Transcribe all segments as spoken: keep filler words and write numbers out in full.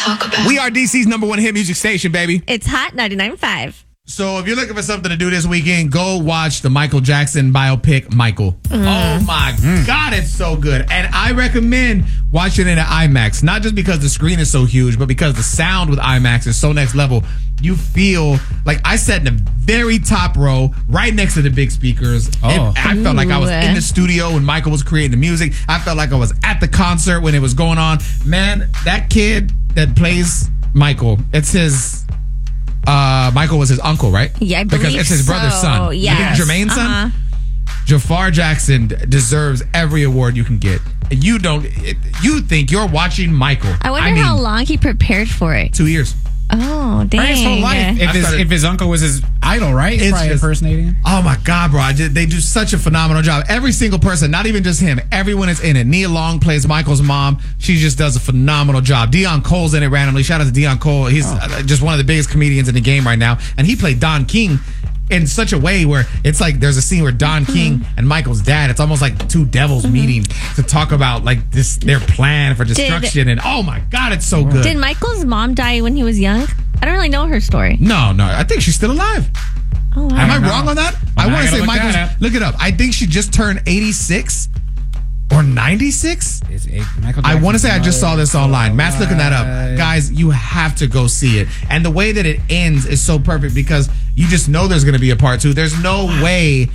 talk about. We are D C's number one hit music station, baby. It's Hot ninety-nine point five. So if you're looking for something to do this weekend, go watch the Michael Jackson biopic, Michael. Mm. Oh, my mm. God, it's so good. And I recommend watching it at IMAX, not just because the screen is so huge, but because the sound with IMAX is so next level. You feel like I sat in the very top row, right next to the big speakers. Oh. It, I felt like I was in the studio when Michael was creating the music. I felt like I was at the concert when it was going on. Man, that kid that plays Michael, it's his... Uh, Michael was his uncle, right? Yeah, I believe because it's his brother's so. son. Yes. You think Jermaine's uh-huh. son? Jafar Jackson deserves every award you can get. You don't. It, you think you're watching Michael? I wonder I mean, how long he prepared for it. Two years. Oh, dang! His whole life. If his, if his uncle was his idol, right? He's It's probably just- impersonating him. Oh my God, bro! I just, they do such a phenomenal job. Every single person, not even just him, everyone is in it. Nia Long plays Michael's mom. She just does a phenomenal job. Dion Cole's in it randomly. Shout out to Dion Cole. He's Oh. uh, just one of the biggest comedians in the game right now, and he played Don King in such a way where it's like there's a scene where Don King and Michael's dad, it's almost like two devils Mm-hmm. meeting to talk about like this their plan for destruction. and oh my God, it's so good. Did Michael's mom die when he was young? I don't really know her story. No, no, I think she's still alive. Oh, wow. Am I know. wrong on that? Well, I now want I to gotta say look Michael's. that up. Look it up. I think she just turned eighty-six or ninety-six. Is it Michael I want to Jackson's say I just saw this mother online. Matt's looking that up. alive? Guys, you have to go see it. And the way that it ends is so perfect because you just know there's going to be a part two. There's no way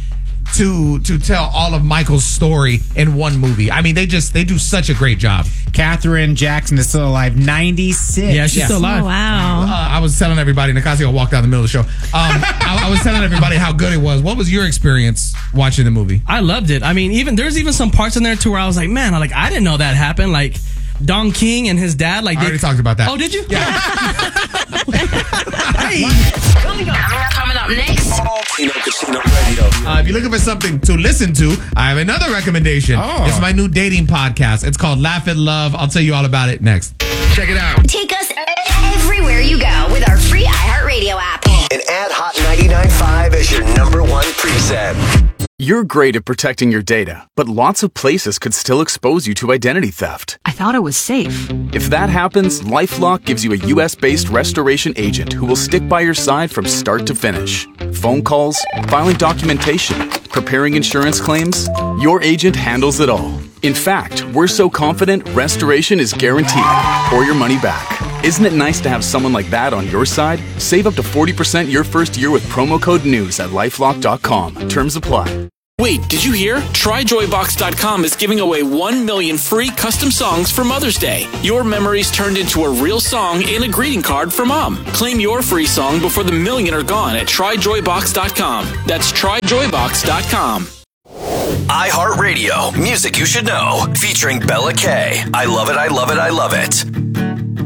to to tell all of Michael's story in one movie. I mean, they just they do such a great job. Catherine Jackson is still alive, ninety-six. Yeah, she's still alive. Oh, wow. Uh, I was telling everybody, Nicasio walked out in the middle of the show. Um, I, I was telling everybody how good it was. What was your experience watching the movie? I loved it. I mean, even there's even some parts in there too where I was like, man, I like I didn't know that happened. Like Don King and his dad, like I they already talked about that. Oh, did you? Hey. Coming up, coming up next. Casino Casino Radio. Uh, if you're looking for something to listen to, I have another recommendation. Oh. It's my new dating podcast. It's called Laugh and Love. I'll tell you all about it next. Check it out. Take us everywhere you go with our free iHeartRadio app. And add Hot ninety-nine point five as your number one preset. You're great at protecting your data, but lots of places could still expose you to identity theft. I thought it was safe. If that happens, LifeLock gives you a U S-based restoration agent who will stick by your side from start to finish. Phone calls, filing documentation, preparing insurance claims, your agent handles it all. In fact, we're so confident restoration is guaranteed or your money back. Isn't it nice to have someone like that on your side? Save up to forty percent your first year with promo code NEWS at lifelock dot com. Terms apply. Wait, did you hear? Try joy box dot com is giving away one million free custom songs for Mother's Day. Your memories turned into a real song and a greeting card for Mom. Claim your free song before the million are gone at try joy box dot com. That's try joy box dot com. iHeartRadio, music you should know, featuring Bella K. I love it, I love it, I love it.